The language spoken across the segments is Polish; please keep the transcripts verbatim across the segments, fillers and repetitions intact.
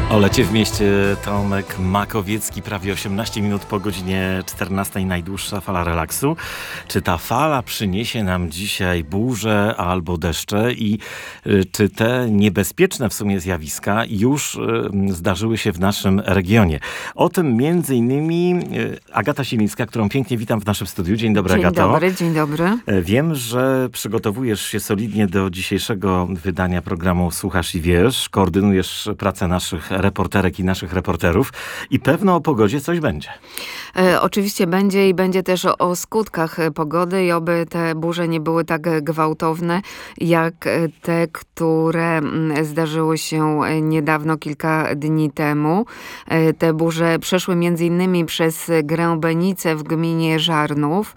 O lecie w mieście Tomek Makowiecki, prawie osiemnaście minut po godzinie czternastej, najdłuższa fala relaksu. Czy ta fala przyniesie nam dzisiaj burzę albo deszcze i y, czy te niebezpieczne w sumie zjawiska już y, zdarzyły się w naszym regionie? O tym między innymi y, Agata Silińska, którą pięknie witam w naszym studiu. Dzień dobry, Dzień Agato. Dzień dobry, dzień dobry. Wiem, że przygotowujesz się solidnie do dzisiejszego wydania programu Słuchasz i Wiesz. Koordynujesz pracę naszych reporterek i naszych reporterów i pewno o pogodzie coś będzie. E, oczywiście będzie i będzie też o, o skutkach pogody i oby te burze nie były tak gwałtowne jak te, które zdarzyły się niedawno, kilka dni temu. E, te burze przeszły między innymi przez Grębenicę w gminie Żarnów.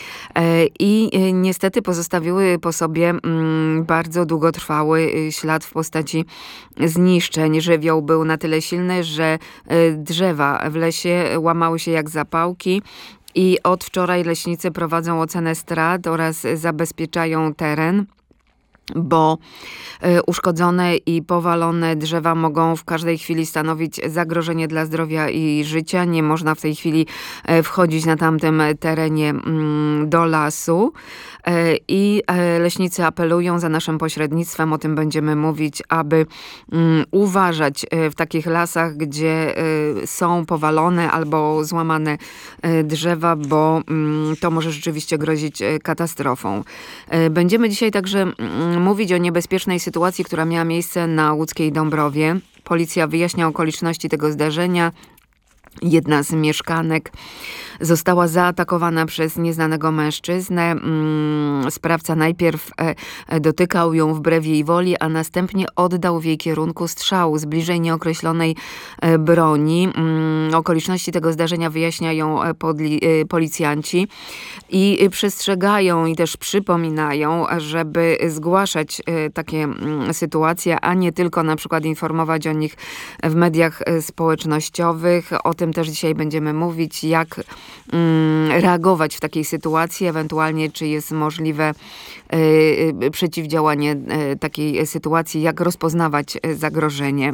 I niestety pozostawiły po sobie bardzo długotrwały ślad w postaci zniszczeń. Żywioł był na tyle silny, że drzewa w lesie łamały się jak zapałki. I od wczoraj leśnicy prowadzą ocenę strat oraz zabezpieczają teren, bo uszkodzone i powalone drzewa mogą w każdej chwili stanowić zagrożenie dla zdrowia i życia. Nie można w tej chwili wchodzić na tamtym terenie do lasu. I leśnicy apelują za naszym pośrednictwem, o tym będziemy mówić, aby uważać w takich lasach, gdzie są powalone albo złamane drzewa, bo to może rzeczywiście grozić katastrofą. Będziemy dzisiaj także mówić o niebezpiecznej sytuacji, która miała miejsce na łódzkiej Dąbrowie. Policja wyjaśnia okoliczności tego zdarzenia. Jedna z mieszkanek została zaatakowana przez nieznanego mężczyznę. Sprawca najpierw dotykał ją wbrew jej woli, a następnie oddał w jej kierunku strzał z bliżej nieokreślonej broni. Okoliczności tego zdarzenia wyjaśniają policjanci i przestrzegają i też przypominają, żeby zgłaszać takie sytuacje, a nie tylko na przykład informować o nich w mediach społecznościowych. O tym też dzisiaj będziemy mówić, jak reagować w takiej sytuacji, ewentualnie czy jest możliwe y, przeciwdziałanie y, takiej sytuacji, jak rozpoznawać zagrożenie.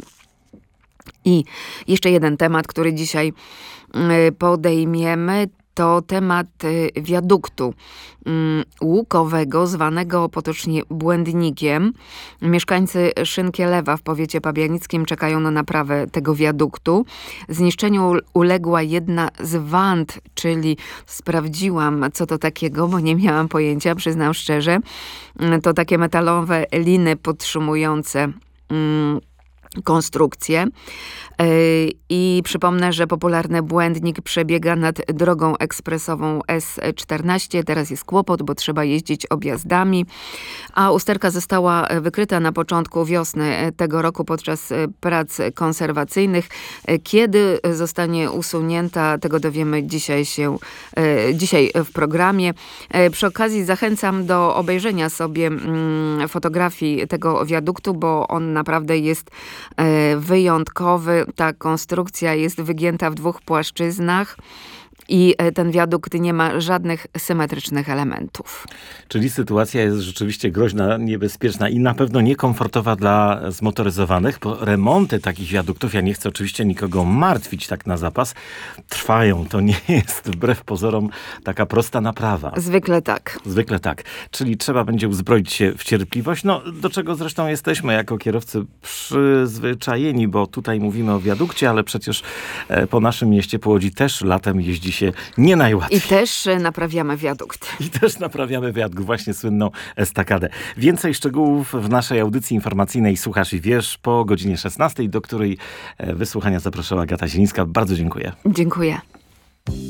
I jeszcze jeden temat, który dzisiaj y, podejmiemy, to temat wiaduktu łukowego, zwanego potocznie Błędnikiem. Mieszkańcy Szynkielewa w powiecie pabianickim czekają na naprawę tego wiaduktu. Zniszczeniu uległa jedna z wand, czyli sprawdziłam, co to takiego, bo nie miałam pojęcia, przyznam szczerze. To takie metalowe liny podtrzymujące konstrukcję. I przypomnę, że popularny Błędnik przebiega nad drogą ekspresową S czternaście. Teraz jest kłopot, bo trzeba jeździć objazdami. A usterka została wykryta na początku wiosny tego roku podczas prac konserwacyjnych. Kiedy zostanie usunięta, tego dowiemy dzisiaj się, dzisiaj w programie. Przy okazji zachęcam do obejrzenia sobie fotografii tego wiaduktu, bo on naprawdę jest wyjątkowy. Ta konstrukcja jest wygięta w dwóch płaszczyznach i ten wiadukt nie ma żadnych symetrycznych elementów. Czyli sytuacja jest rzeczywiście groźna, niebezpieczna i na pewno niekomfortowa dla zmotoryzowanych, bo remonty takich wiaduktów, ja nie chcę oczywiście nikogo martwić tak na zapas, trwają. To nie jest wbrew pozorom taka prosta naprawa. Zwykle tak. Zwykle tak. Czyli trzeba będzie uzbroić się w cierpliwość, no do czego zresztą jesteśmy jako kierowcy przyzwyczajeni, bo tutaj mówimy o wiadukcie, ale przecież po naszym mieście, po Łodzi też latem jeździ się nie najłatwiej. I też naprawiamy wiadukt. I też naprawiamy wiadukt, właśnie słynną estakadę. Więcej szczegółów w naszej audycji informacyjnej Słuchasz i Wiesz po godzinie szesnastej, do której wysłuchania zapraszała Agata Silińska. Bardzo dziękuję. Dziękuję.